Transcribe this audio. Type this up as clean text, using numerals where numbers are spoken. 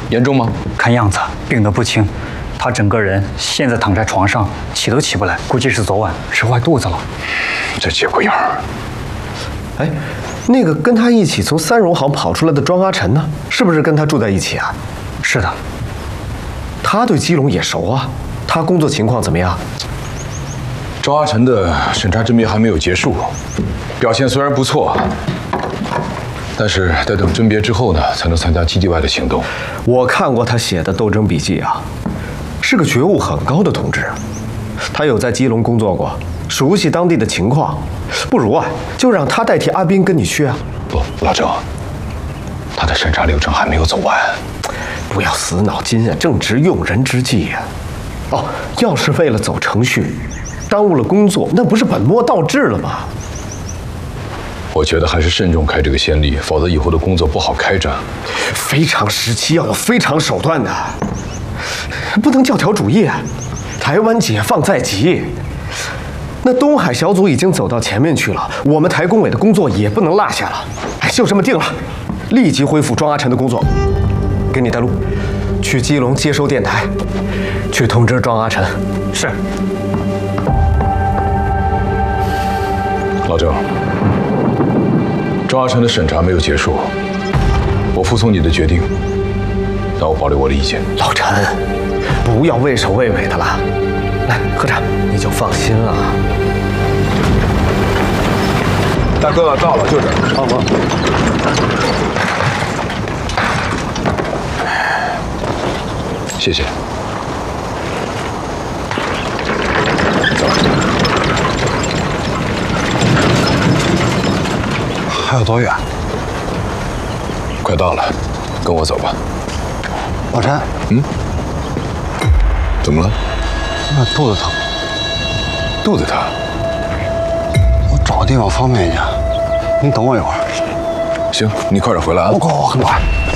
严重吗？ 看样子病得不轻，他整个人现在躺在床上，起都起不来，估计是昨晚吃坏肚子了。 这节骨眼儿。 哎，那个跟他一起从三荣行跑出来的庄阿晨呢？是不是跟他住在一起啊？ 是的。 他对基隆也熟啊，他工作情况怎么样？ 庄阿晨的审查甄别还没有结束，表现虽然不错，但是得等甄别之后呢，才能参加基地外的行动。 我看过他写的斗争笔记啊，是个觉悟很高的同志。他有在基隆工作过，熟悉当地的情况。不如啊，就让他代替阿斌跟你去啊。 不，老郑，他的审查流程还没有走完。 不要死脑筋啊，正值用人之际呀。哦，要是为了走程序，耽误了工作，那不是本末倒置了吗？ 我觉得还是慎重开这个先例，否则以后的工作不好开展。 非常时期要有非常手段的，不能教条主义啊！台湾解放在即，那东海小组已经走到前面去了，我们台工委的工作也不能落下了。哎，就这么定了，立即恢复庄阿晨的工作。给你带路，去基隆接收电台，去通知庄阿晨。 是。 老郑，庄阿晨的审查没有结束，我服从你的决定，但我保留我的意见。 老陈，不要畏首畏尾的了，来喝茶，你就放心了。 大哥，到了，就这儿。 好。 谢谢。走。 还有多远？ 快到了，跟我走吧。 老陈， 怎么了？ 我肚子疼。 肚子疼？ 我找个地方方便一下，你等我一会儿。 行，你快点回来啊。 我很快。